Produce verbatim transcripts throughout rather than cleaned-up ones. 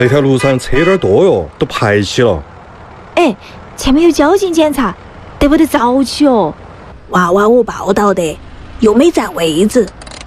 那条路上车有点多哟，都排起了。 哎，前面有交警检查，得不得早起哦？ 娃娃我报道的，又没占位置。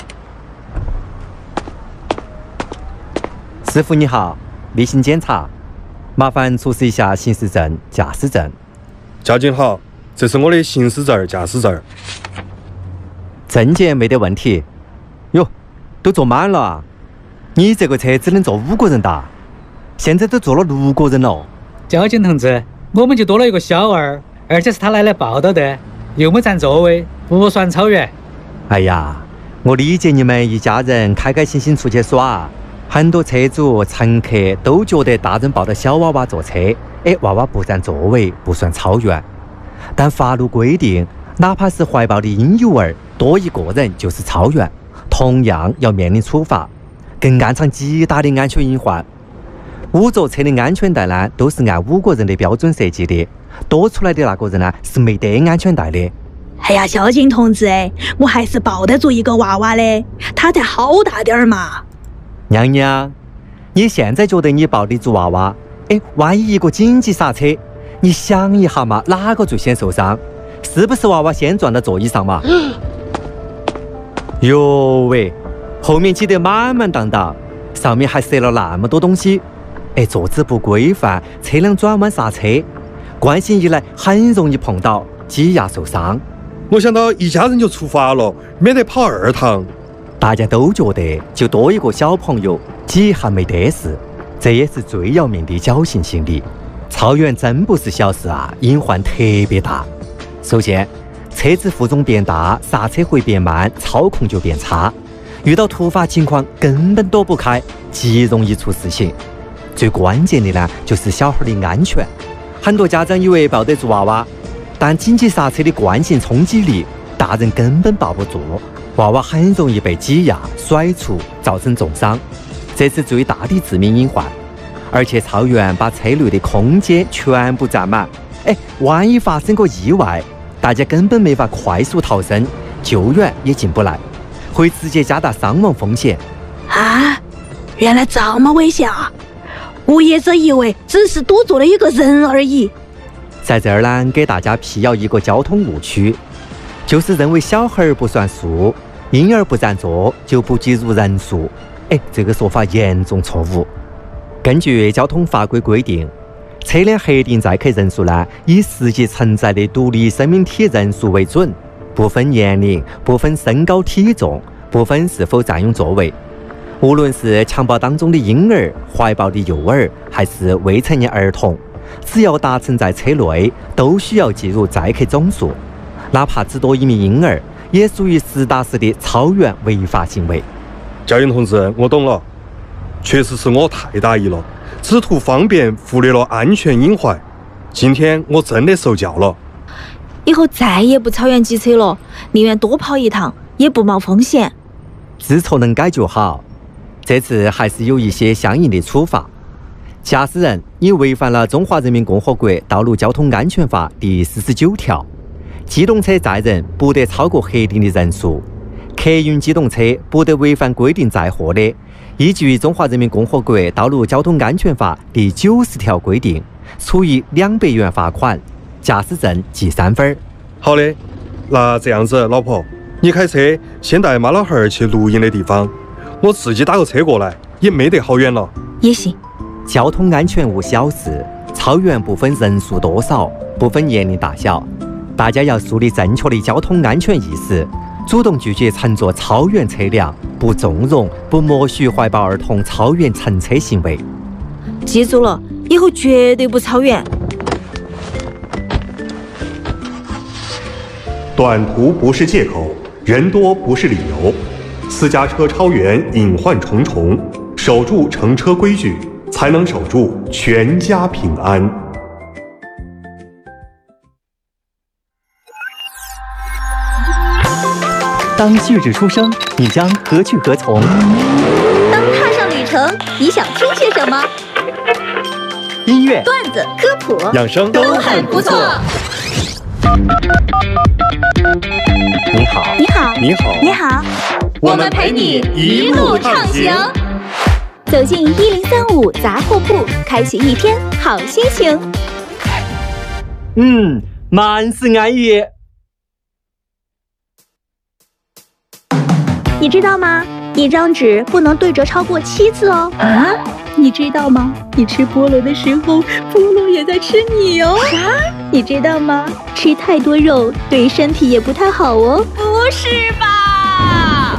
师傅你好，例行检查，麻烦出示一下行驶证、驾驶证。 交警好，这是我的行驶证、驾驶证。 证件没得问题。哟，都坐满了啊！你这个车只能坐五个人的，现在都坐了六个人了。 交警同志，我们就多了一个小儿，而且是他来来报道的，又没占座位，不算超员。 哎呀，我理解你们一家人开开心心出去耍，很多车主乘客都觉得大人抱着小娃娃坐车，哎，娃娃不占座位不算超员。但法律规定，哪怕是怀抱的婴幼儿多一个人就是超员，同样要面临处罚，更暗藏极大的安全隐患。五座车的安全带呢，都是按五个人的标准设计的，多出来的那个人呢是没得安全带的。 哎呀，交警同志，我还是抱得住一个娃娃的，他才好大点儿嘛。 娘娘，你现在觉得你抱得住娃娃？哎，万一一个紧急刹车，你想一下嘛，哪个最先受伤？是不是娃娃先撞到座椅上嘛？哟喂，后面挤得满满当当，上面还塞了那么多东西。哎，坐姿不规范，车辆转弯刹车，惯性一来很容易碰到，挤压受伤。 我想到一家人就出发了，免得跑二趟。 大家都觉得就多一个小朋友，挤还没得事，这也是最要命的侥幸心理。超员真不是小事啊，隐患特别大。首先，车子负重变大，刹车会变慢，操控就变差，遇到突发情况根本躲不开，极容易出事情。最关键的呢，就是小孩的安全。很多家长以为抱得住娃娃，但紧急刹车的惯性冲击力，大人根本抱不住，娃娃很容易被挤压、甩出，造成重伤，这是最大的致命隐患。而且超员把车内的空间全部占满，哎，万一发生个意外，大家根本没法快速逃生，救援也进不来，会直接加大伤亡风险。 啊，原来这么危险啊！我一直以为只是多坐了一个人而已。 在这儿呢，给大家辟谣一个交通误区，就是认为小孩不算数，婴儿不占座就不计入人数。哎，这个说法严重错误。根据交通法规规定，车辆核定载客人数呢，以实际承载的独立生命体人数为准，不分年龄，不分身高体重，不分是否占用座位。无论是襁褓当中的婴儿、怀抱的幼儿，还是未成年儿童，只要搭乘在车内，都需要计入载客总数。哪怕只多一名婴儿，也属于实打实的超员违法行为。 交警同志，我懂了，确实是我太大意了，只图方便，忽略了安全隐患。今天我真的受教了， 以后再也不超员挤车了，宁愿多跑一趟，也不冒风险。 知错能改就好。这次还是有一些相应的处罚。驾驶人，你违反了《中华人民共和国道路交通安全法》第四十九条，机动车载人不得超过核定的人数，客运机动车不得违反规定载货的，依据《中华人民共和国道路交通安全法》第九十条规定，处以两百元罚款，驾驶证记三分。 好的，那这样子，老婆，你开车先带妈老汉儿去露营的地方，我自己打个车过来，也没得好远了。 也行。 交通安全无小事，超员不分人数多少，不分年龄大小，大家要树立正确的交通安全意识，主动拒绝乘坐超员车辆，不纵容、不默许怀抱儿童超员乘车行为。 记住了，以后绝对不超员。 短途不是借口，人多不是理由。私家车超员隐患重重，守住乘车规矩，才能守住全家平安。 当旭日初升，你将何去何从？ 当踏上旅程，你想听些什么？ 音乐、 段子、科普、 养生都很不错。 你好， 你好， 你好， 你好， 我们陪你一路畅行。 走进一零三五杂货铺，开启一天好心情。 嗯，万事安逸。 你知道吗？一张纸不能对折超过七次哦。 啊，你知道吗？你吃菠萝的时候，菠萝也在吃你哦。 啥？你知道吗？吃太多肉对身体也不太好哦。 不是吧？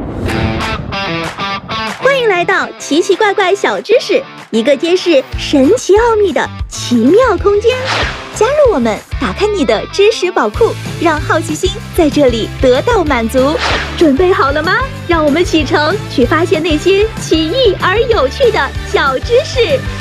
欢迎来到奇奇怪怪小知识，一个揭示神奇奥秘的奇妙空间。 加入我们，打开你的知识宝库，让好奇心在这里得到满足。 准备好了吗？让我们启程，去发现那些奇异而有趣的小知识。